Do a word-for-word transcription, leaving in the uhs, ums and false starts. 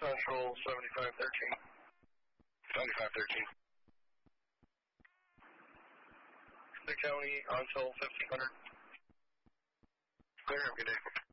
Central seventy-five thirteen. seventy-five thirteen. The county until fifteen hundred. Clear, have a good day.